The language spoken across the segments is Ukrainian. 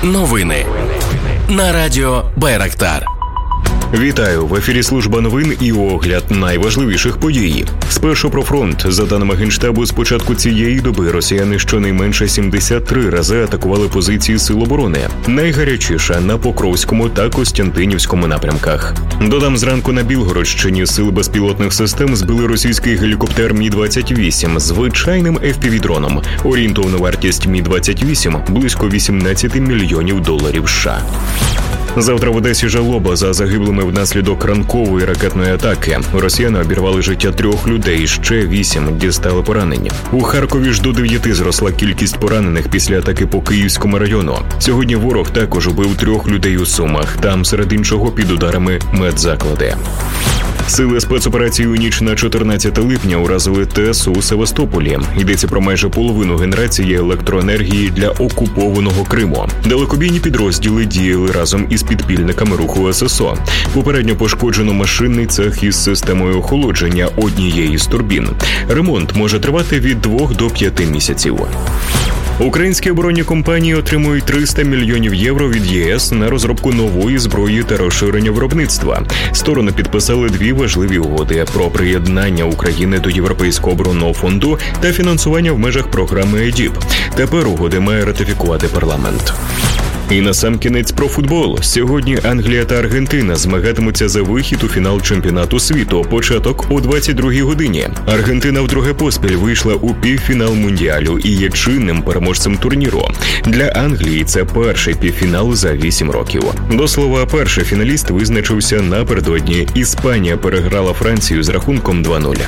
Новини на радіо Байрактар. Вітаю! В ефірі служба новин і огляд найважливіших подій. Спершу про фронт. За даними Генштабу, з початку цієї доби росіяни щонайменше 73 рази атакували позиції Сил оборони. Найгарячіше на Покровському та Костянтинівському напрямках. Додам, зранку на Білгородщині сили безпілотних систем збили російський гелікоптер Мі-28 звичайним FPV-дроном. Орієнтовна вартість Мі-28 – близько 18 мільйонів доларів США. Завтра в Одесі жалоба за загиблими внаслідок ранкової ракетної атаки. Росіяни обірвали життя 3 людей, ще 8 дістали поранення. У Харкові ж до 9 зросла кількість поранених після атаки по Київському району. Сьогодні ворог також убив 3 людей у Сумах. Там, серед іншого, під ударами медзаклади. Сили спецоперації у ніч на 14 липня уразили ТЕС у Севастополі. Йдеться про майже половину генерації електроенергії для окупованого Криму. Далекобійні підрозділи діяли разом із підпільниками руху ССО. Попередньо пошкоджено машинний цех із системою охолодження однієї з турбін. Ремонт може тривати від 2 до 5 місяців. Українські оборонні компанії отримують 300 мільйонів євро від ЄС на розробку нової зброї та розширення виробництва. Сторони підписали 2 важливі угоди про приєднання України до Європейського оборонного фонду та фінансування в межах програми ЕДІП. Тепер угоди має ратифікувати парламент. І насамкінець про футбол. Сьогодні Англія та Аргентина змагатимуться за вихід у фінал чемпіонату світу. Початок о 22-й годині. Аргентина вдруге поспіль вийшла у півфінал Мундіалю і є чинним переможцем турніру. Для Англії це перший півфінал за 8 років. До слова, перший фіналіст визначився напередодні. Іспанія переграла Францію з рахунком 2-0.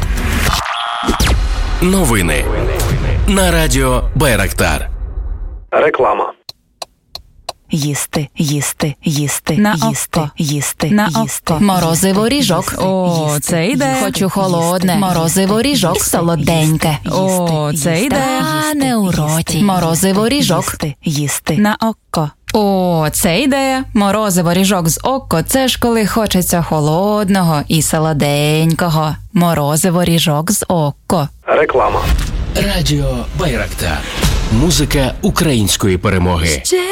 Новини на радіо Байрактар. Реклама. Їсти, їсти, їсти, на їсти, око. їсти, На їсти. око. Морозиво ріжок. О, це йде. Хочу холодне. Морозиво ріжок солоденьке. О, це йде. А не у роті. Морозиво ріжок. Їсти. На око. О, це ідея. Морозиво ріжок з око – це ж коли хочеться холодного і солоденького. Морозиво ріжок з око. Реклама. Радіо Байрактар. Музика української перемоги.